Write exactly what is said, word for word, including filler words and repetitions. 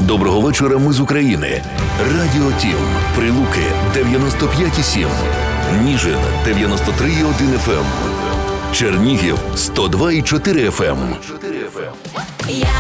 Доброго вечора, ми з України. Радіо Тім. Прилуки дев'яносто п'ять і сім. Ніжин дев'яносто три і один еф ем. Чернігів сто два і чотири еф ем.